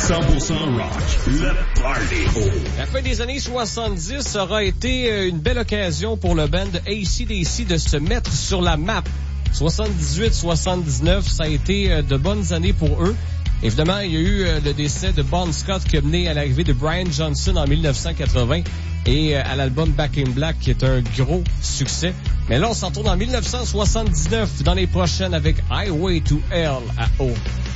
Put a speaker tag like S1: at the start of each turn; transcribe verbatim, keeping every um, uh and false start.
S1: cent pour cent rock, le party.
S2: La fin des années soixante-dix aura été une belle occasion pour le band A C D C de se mettre sur la map. soixante-dix-huit soixante-dix-neuf, ça a été de bonnes années pour eux. Évidemment, il y a eu le décès de Bon Scott qui a mené à l'arrivée de Brian Johnson en dix-neuf cent quatre-vingts et à l'album Back in Black qui est un gros succès. Mais là, on s'en tourne en dix-neuf cent soixante-dix-neuf dans les prochaines avec Highway to Hell à O.